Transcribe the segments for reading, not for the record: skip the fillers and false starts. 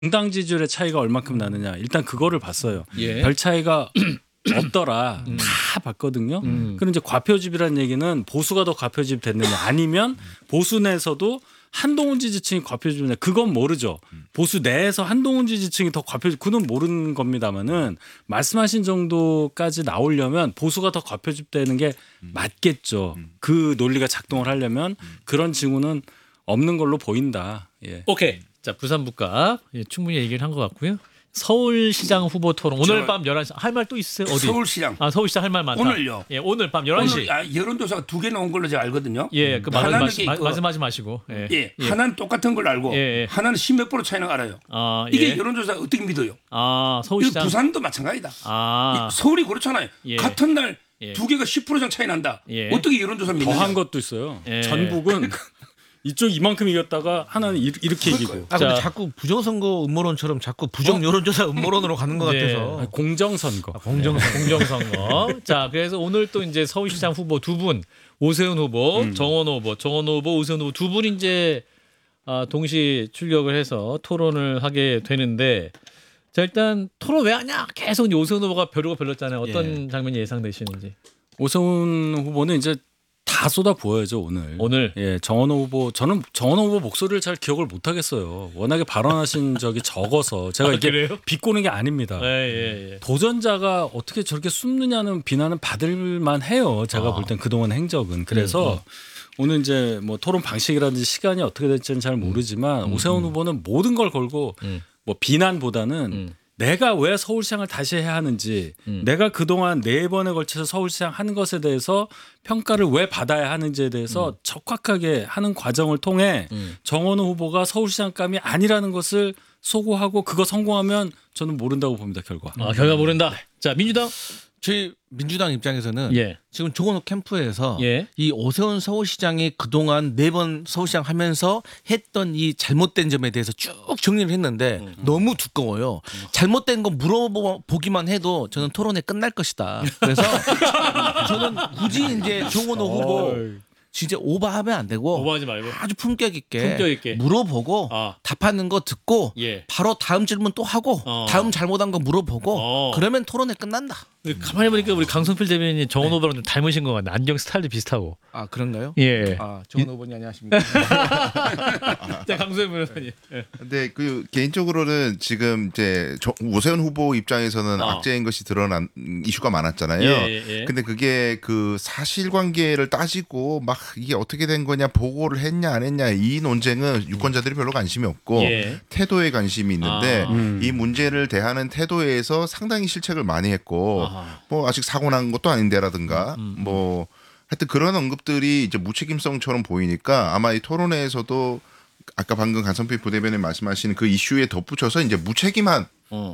정당 지지율의 차이가 얼마큼 나느냐. 일단 그거를 봤어요. 예. 별 차이가 없더라. 다 봤거든요. 그럼 이제 과표집이라는 얘기는 보수가 더 과표집 됐느냐 아니면 보수 내에서도 한동훈 지지층이 과표집이냐 그건 모르죠. 보수 내에서 한동훈 지지층이 더 과표집 그건 모르는 겁니다만은 말씀하신 정도까지 나오려면 보수가 더 과표집 되는 게 맞겠죠. 그 논리가 작동을 하려면 그런 징후는 없는 걸로 보인다. 예. 오케이. 자 부산 북가 충분히 얘기를 한 것 같고요. 서울시장 후보 토론 오늘 밤 11시 할 말 또 있으세요? 어디? 서울시장. 서울시장 할 말 많다. 오늘요. 예, 오늘 밤 11시. 오늘 여론조사가 2개 나온 걸로 제가 알거든요. 예, 그 하나는 말씀하지 마시고. 예. 하나는 똑같은 걸 알고 하나는 10몇 프로 차이는 알아요. 이게 여론조사 어떻게 믿어요? 서울시장. 부산도 마찬가지다. 아. 서울이 그렇잖아요. 예. 같은 날 두 개가 10% 이상 차이 난다. 어떻게 여론조사 믿느냐? 더한 것도 있어요. 전북은 이쪽 이만큼 이겼다가 하나는 이렇게 이기고. 근데 자꾸 부정선거 음모론처럼 자꾸 부정 여론조사 음모론으로 가는 것 같아서. 아니, 공정선거. 공정선거. 자, 그래서 오늘 또 이제 서울시장 후보 두 분, 오세훈 후보, 정원 후보, 오세훈 후보 두 분 이제 동시 출격을 해서 토론을 하게 되는데, 자 일단 토론 왜 하냐? 계속 이제 오세훈 후보가 벼르고 별렀잖아요. 어떤 장면이 예상되시는지. 오세훈 후보는 이제 다 쏟아 부어야죠 오늘. 예, 정원호 후보 저는 정원호 후보 목소리를 잘 기억을 못 하겠어요. 워낙에 발언하신 적이 적어서 제가 이게 그래요? 비꼬는 게 아닙니다. 예. 도전자가 어떻게 저렇게 숨느냐는 비난은 받을만 해요. 제가 볼 땐 그동안 행적은. 그래서 오늘 이제 뭐 토론 방식이라든지 시간이 어떻게 될지는 잘 모르지만 오세훈 후보는 모든 걸 걸고 뭐 비난보다는 내가 왜 서울시장을 다시 해야 하는지 내가 그동안 4번에 걸쳐서 서울시장 하는 것에 대해서 평가를 왜 받아야 하는지에 대해서 적확하게 하는 과정을 통해 정원호 후보가 서울시장감이 아니라는 것을 소구하고 그거 성공하면 저는 모른다고 봅니다. 결과. 결과 모른다. 자 민주당. 저희 민주당 입장에서는 예. 지금 조건호 캠프에서 예. 이 오세훈 서울시장이 그동안 4번 서울시장 하면서 했던 이 잘못된 점에 대해서 쭉 정리를 했는데 너무 두꺼워요. 잘못된 거 물어보기만 해도 저는 토론회 끝날 것이다. 그래서 저는 굳이 이제 조건호 후보 진짜 오버하면 안 되고 오버하지 말고 아주 품격 있게 물어보고 답하는 거 듣고 예. 바로 다음 질문 또 하고 다음 잘못한 거 물어보고 그러면 토론회 끝난다. 가만히 보니까 우리 강성필 대변인이 정원 후보랑 좀 닮으신 것 같네. 안경 스타일도 비슷하고. 아 그런가요? 예. 정원 후보님 안녕하십니까? 자 강성필 변호사님. 근데 그 개인적으로는 지금 이제 오세훈 후보 입장에서는 악재인 것이 드러난 이슈가 많았잖아요. 예. 근데 그게 그 사실관계를 따지고 막 이게 어떻게 된 거냐 보고를 했냐 안 했냐 이 논쟁은 유권자들이 별로 관심이 없고 태도에 관심이 있는데 이 문제를 대하는 태도에서 상당히 실책을 많이 했고 뭐 아직 사고 난 것도 아닌데라든가 뭐 하여튼 그런 언급들이 이제 무책임성처럼 보이니까 아마 이 토론회에서도 아까 방금 강성필 부대변인 말씀하신 그 이슈에 덧붙여서 이제 무책임한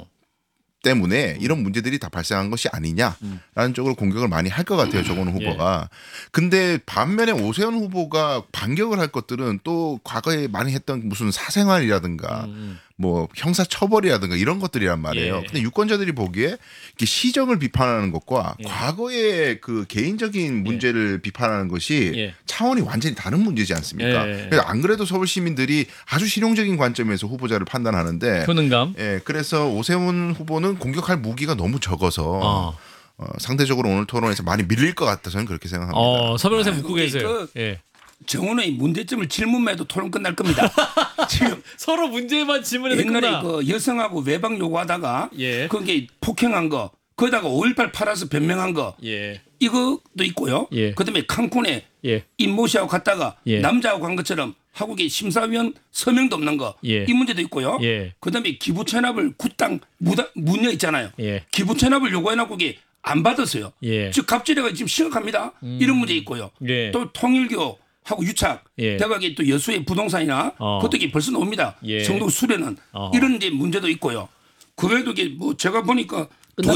때문에 이런 문제들이 다 발생한 것이 아니냐라는 쪽으로 공격을 많이 할 것 같아요. 정원호 후보가. 근데 반면에 오세훈 후보가 반격을 할 것들은 또 과거에 많이 했던 무슨 사생활이라든가 뭐 형사처벌이라든가 이런 것들이란 말이에요. 근데 유권자들이 보기에 시정을 비판하는 것과 과거의 그 개인적인 문제를 비판하는 것이 차원이 완전히 다른 문제지 않습니까? 그래서 안 그래도 서울 시민들이 아주 실용적인 관점에서 후보자를 판단하는데 효능감. 그래서 오세훈 후보는 공격할 무기가 너무 적어서 상대적으로 오늘 토론에서 많이 밀릴 것 같다 저는 그렇게 생각합니다. 서 변호사님 묻고 계세요. 정원의 문제점을 질문만 해도 토론 끝날 겁니다. 지금 서로 문제만 질문해서 옛날에 그 여성하고 외박 요구하다가 그게 폭행한 거 거기다가 5.18 팔아서 변명한 거 이것도 있고요. 그다음에 칸쿤에 임모 씨하고 갔다가 남자하고 간 것처럼 한국의 심사위원 서명도 없는 거 이 문제도 있고요. 그다음에 기부 체납을 구땅 문여 있잖아요. 기부 체납을 요구해놓고 그게 안 받았어요. 즉 갑질해가 지금 심각합니다. 이런 문제 있고요. 또 통일교 하고 유착, 대각에 또 여수의 부동산이나 그것도 벌써 나옵니다. 성동 수련은 이런 이제 문제도 있고요. 그 외에도 이게 뭐 제가 보니까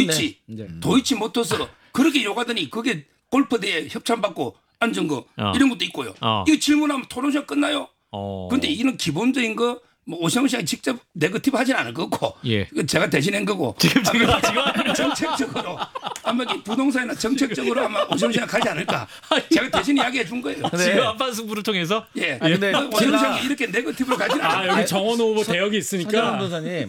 도이치 모터스 그렇게 요구하더니 그게 골프대에 협찬받고 앉은 거 이런 것도 있고요. 이거 질문하면 토론 시간 끝나요. 그런데 이런 기본적인 거 뭐 오세훈 씨가 직접 네거티브 하진 않을 거고 이건 제가 대신한 거고 지금 정책적으로 아마 부동산이나 정책적으로 아마 오세훈 씨가 가지 않을까. 제가 대신 이야기해 준 거예요. 지금 한판 승부를 통해서 예. 근데 오세훈 씨가 이렇게 네거티브로 가지는 않아요. 여기 정원호 후보 대역이 있으니까. 서정원 변호사님